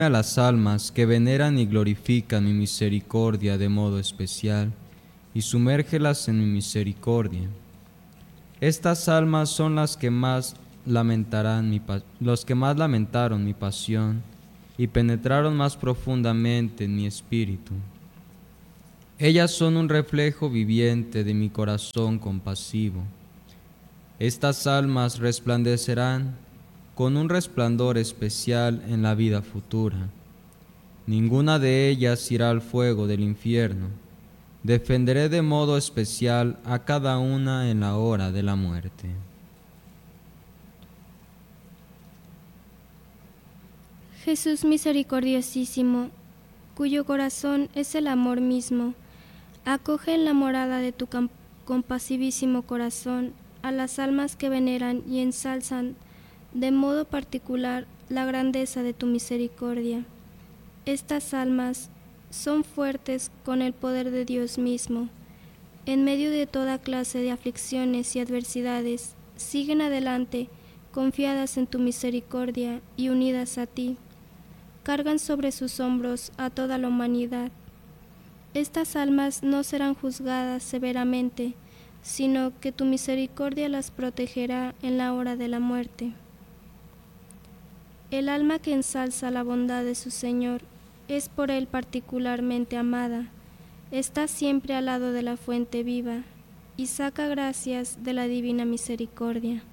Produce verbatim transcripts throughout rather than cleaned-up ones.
A las almas que veneran y glorifican mi misericordia de modo especial, y sumérgelas en mi misericordia. Estas almas son las que más lamentarán mi pa- los que más lamentaron mi pasión y penetraron más profundamente en mi espíritu. Ellas son un reflejo viviente de mi corazón compasivo. Estas almas resplandecerán con un resplandor especial en la vida futura. Ninguna de ellas irá al fuego del infierno. Defenderé de modo especial a cada una en la hora de la muerte. Jesús misericordiosísimo, cuyo corazón es el amor mismo, acoge en la morada de tu compasivísimo corazón a las almas que veneran y ensalzan de modo particular la grandeza de tu misericordia. Estas almas son fuertes con el poder de Dios mismo. En medio de toda clase de aflicciones y adversidades, siguen adelante, confiadas en tu misericordia y unidas a ti. Cargan sobre sus hombros a toda la humanidad. Estas almas no serán juzgadas severamente, sino que tu misericordia las protegerá en la hora de la muerte. El alma que ensalza la bondad de su Señor es por Él particularmente amada. Está siempre al lado de la fuente viva y saca gracias de la divina misericordia.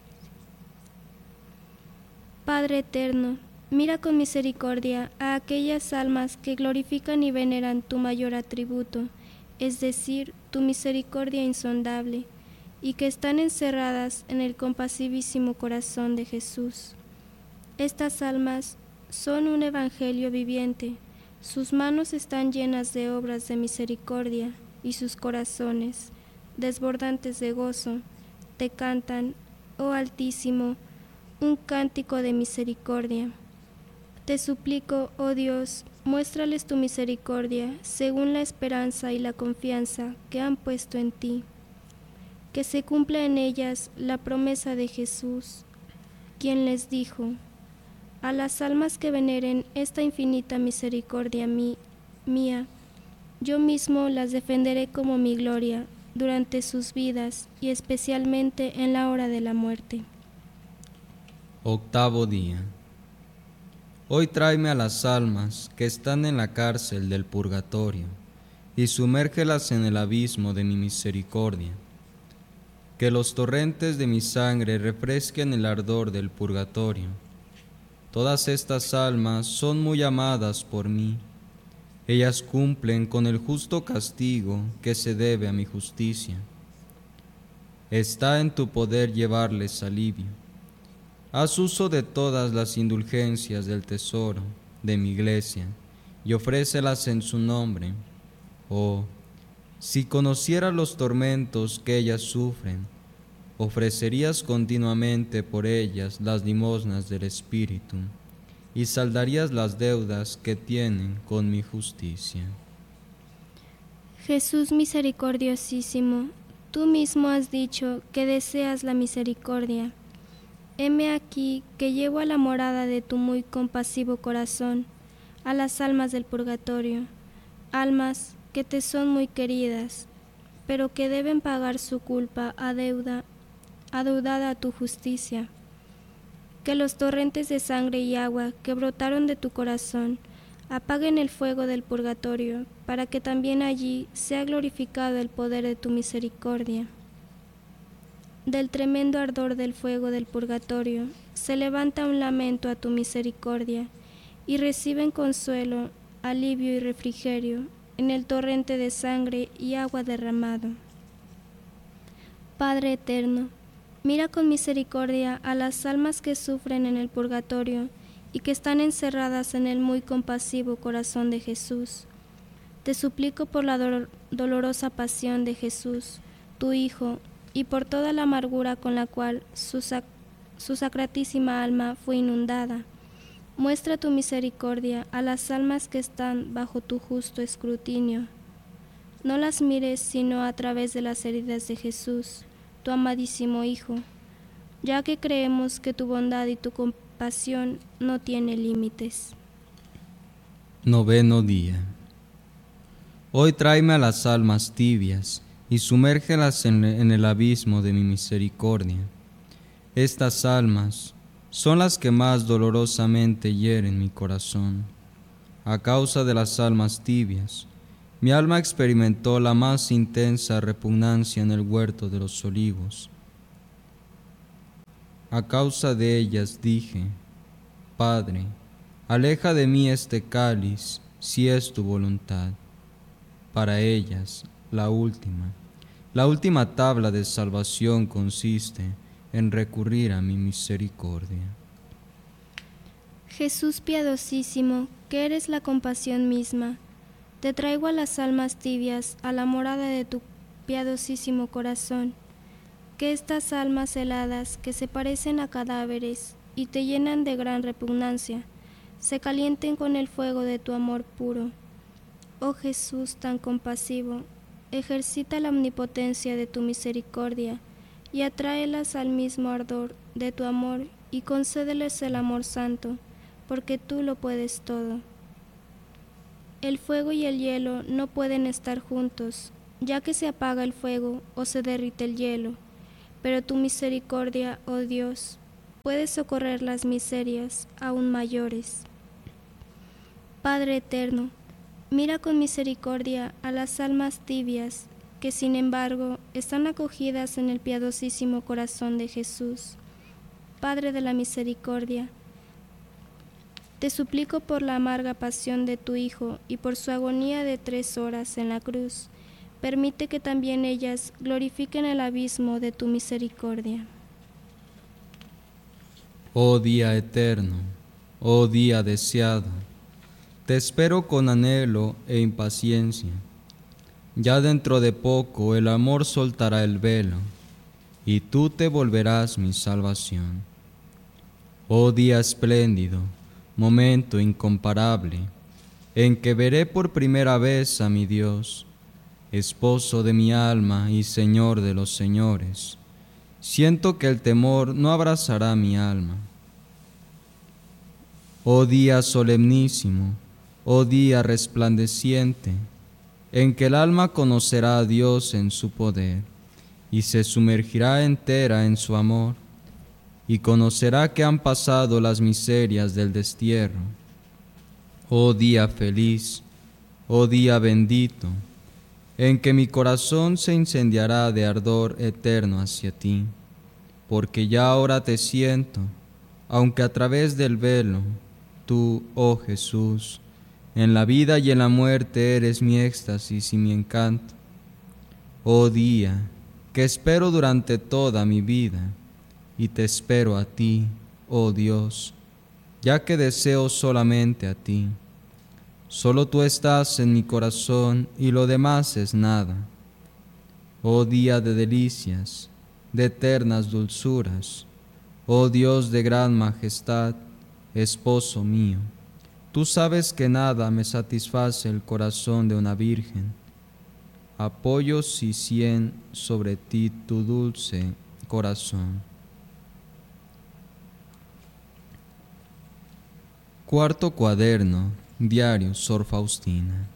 Padre eterno, mira con misericordia a aquellas almas que glorifican y veneran tu mayor atributo, es decir, tu misericordia insondable, y que están encerradas en el compasivísimo corazón de Jesús. Estas almas son un evangelio viviente. Sus manos están llenas de obras de misericordia, y sus corazones, desbordantes de gozo, te cantan, oh Altísimo, un cántico de misericordia. Te suplico, oh Dios, muéstrales tu misericordia según la esperanza y la confianza que han puesto en ti. Que se cumpla en ellas la promesa de Jesús, quien les dijo: a las almas que veneren esta infinita misericordia mí, mía, yo mismo las defenderé como mi gloria durante sus vidas y especialmente en la hora de la muerte. Octavo día. Hoy tráeme a las almas que están en la cárcel del purgatorio y sumérgelas en el abismo de mi misericordia. Que los torrentes de mi sangre refresquen el ardor del purgatorio. Todas estas almas son muy amadas por mí. Ellas cumplen con el justo castigo que se debe a mi justicia. Está en tu poder llevarles alivio. Haz uso de todas las indulgencias del tesoro de mi iglesia y ofrécelas en su nombre. Oh, si conocieras los tormentos que ellas sufren, ofrecerías continuamente por ellas las limosnas del Espíritu y saldarías las deudas que tienen con mi justicia. Jesús misericordiosísimo, tú mismo has dicho que deseas la misericordia. Heme aquí que llevo a la morada de tu muy compasivo corazón a las almas del purgatorio, almas que te son muy queridas, pero que deben pagar su culpa a deuda, adeudada a tu justicia. Que los torrentes de sangre y agua que brotaron de tu corazón apaguen el fuego del purgatorio, para que también allí sea glorificado el poder de tu misericordia. Del tremendo ardor del fuego del purgatorio se levanta un lamento a tu misericordia, y reciben consuelo, alivio y refrigerio en el torrente de sangre y agua derramado. Padre eterno, mira con misericordia a las almas que sufren en el purgatorio y que están encerradas en el muy compasivo corazón de Jesús. Te suplico por la do- dolorosa pasión de Jesús, tu Hijo, y por toda la amargura con la cual su, sac- su sacratísima alma fue inundada. Muestra tu misericordia a las almas que están bajo tu justo escrutinio. No las mires sino a través de las heridas de Jesús, tu amadísimo Hijo, ya que creemos que tu bondad y tu compasión no tienen límites. Noveno día. Hoy tráeme a las almas tibias y sumérgelas en, en el abismo de mi misericordia. Estas almas son las que más dolorosamente hieren mi corazón. A causa de las almas tibias, mi alma experimentó la más intensa repugnancia en el huerto de los olivos. A causa de ellas dije: Padre, aleja de mí este cáliz, si es tu voluntad. Para ellas, la última, la última tabla de salvación consiste en recurrir a mi misericordia. Jesús piadosísimo, que eres la compasión misma, te traigo a las almas tibias, a la morada de tu piadosísimo corazón. Que estas almas heladas, que se parecen a cadáveres y te llenan de gran repugnancia, se calienten con el fuego de tu amor puro. Oh Jesús tan compasivo, ejercita la omnipotencia de tu misericordia y atráelas al mismo ardor de tu amor y concédeles el amor santo, porque tú lo puedes todo. El fuego y el hielo no pueden estar juntos, ya que se apaga el fuego o se derrite el hielo, pero tu misericordia, oh Dios, puede socorrer las miserias aún mayores. Padre eterno, mira con misericordia a las almas tibias, que sin embargo están acogidas en el piadosísimo corazón de Jesús. Padre de la misericordia, te suplico por la amarga pasión de tu Hijo y por su agonía de tres horas en la cruz, permite que también ellas glorifiquen el abismo de tu misericordia. Oh día eterno, oh día deseado, te espero con anhelo e impaciencia. Ya dentro de poco el amor soltará el velo, y tú te volverás mi salvación. Oh día espléndido, momento incomparable, en que veré por primera vez a mi Dios, esposo de mi alma y Señor de los señores. Siento que el temor no abrazará mi alma. Oh día solemnísimo, oh día resplandeciente, en que el alma conocerá a Dios en su poder, y se sumergirá entera en su amor, y conocerá que han pasado las miserias del destierro. Oh día feliz, oh día bendito, en que mi corazón se incendiará de ardor eterno hacia ti, porque ya ahora te siento, aunque a través del velo, tú, oh Jesús, en la vida y en la muerte eres mi éxtasis y mi encanto. Oh día, que espero durante toda mi vida, y te espero a ti, oh Dios, ya que deseo solamente a ti. Solo tú estás en mi corazón y lo demás es nada. Oh día de delicias, de eternas dulzuras, oh Dios de gran majestad, esposo mío, tú sabes que nada me satisface el corazón de una virgen. Apoyo si cien sobre ti tu dulce corazón. Cuarto cuaderno, diario Sor Faustina.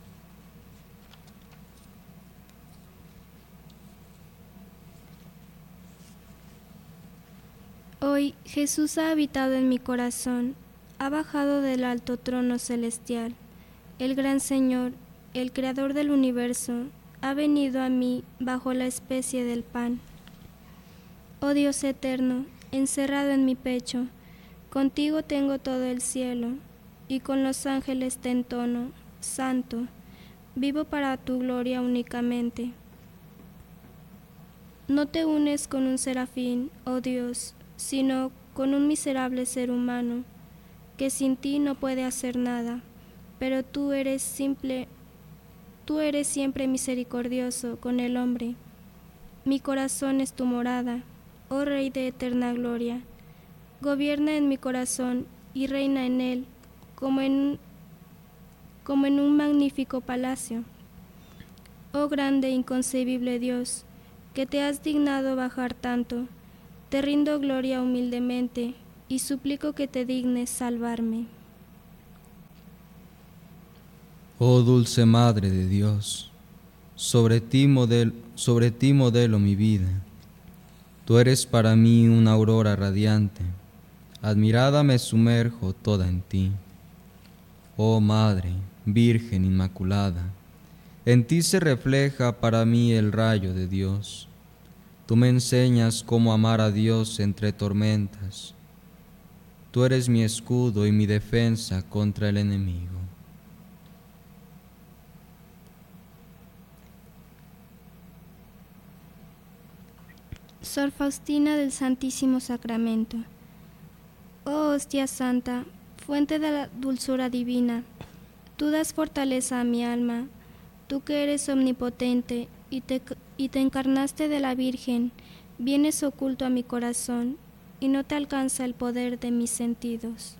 Hoy Jesús ha habitado en mi corazón, ha bajado del alto trono celestial. El gran Señor, el Creador del universo, ha venido a mí bajo la especie del pan. Oh Dios eterno, encerrado en mi pecho, contigo tengo todo el cielo, y con los ángeles te entono, Santo, vivo para tu gloria únicamente. No te unes con un serafín, oh Dios, sino con un miserable ser humano, que sin ti no puede hacer nada, pero tú eres simple, tú eres siempre misericordioso con el hombre. Mi corazón es tu morada, oh Rey de eterna gloria. Gobierna en mi corazón y reina en él, como en, como en un magnífico palacio. Oh grande e inconcebible Dios, que te has dignado bajar tanto, te rindo gloria humildemente y suplico que te dignes salvarme. Oh dulce Madre de Dios, sobre ti, model, sobre ti modelo mi vida. Tú eres para mí una aurora radiante, admirada me sumerjo toda en ti. Oh Madre, Virgen Inmaculada, en ti se refleja para mí el rayo de Dios. Tú me enseñas cómo amar a Dios entre tormentas. Tú eres mi escudo y mi defensa contra el enemigo. Sor Faustina del Santísimo Sacramento. Oh hostia santa, fuente de la dulzura divina, tú das fortaleza a mi alma, tú que eres omnipotente y te, y te encarnaste de la Virgen, vienes oculto a mi corazón y no te alcanza el poder de mis sentidos.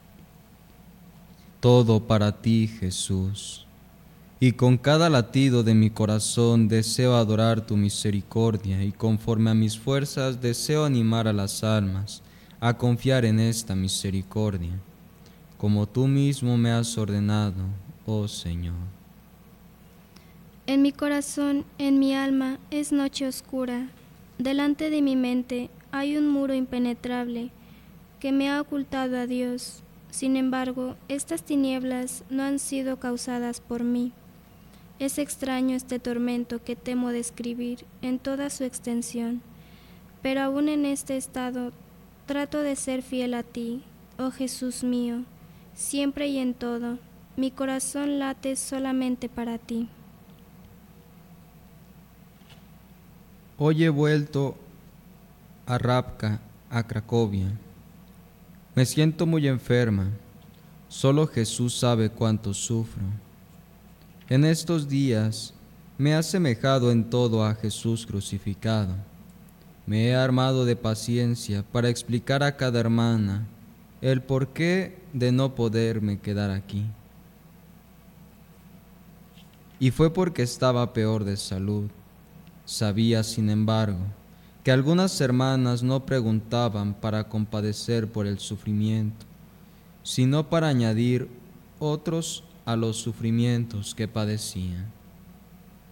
Todo para ti, Jesús, y con cada latido de mi corazón deseo adorar tu misericordia y conforme a mis fuerzas deseo animar a las almas a confiar en esta misericordia, como tú mismo me has ordenado, oh Señor. En mi corazón, en mi alma, es noche oscura. Delante de mi mente hay un muro impenetrable que me ha ocultado a Dios. Sin embargo, estas tinieblas no han sido causadas por mí. Es extraño este tormento que temo describir en toda su extensión, pero aún en este estado trato de ser fiel a ti, oh Jesús mío, siempre y en todo. Mi corazón late solamente para ti. Hoy he vuelto a Rabka, a Cracovia. Me siento muy enferma. Solo Jesús sabe cuánto sufro. En estos días me he asemejado en todo a Jesús crucificado. Me he armado de paciencia para explicar a cada hermana el porqué de no poderme quedar aquí. Y fue porque estaba peor de salud. Sabía, sin embargo, que algunas hermanas no preguntaban para compadecer por el sufrimiento, sino para añadir otros a los sufrimientos que padecían.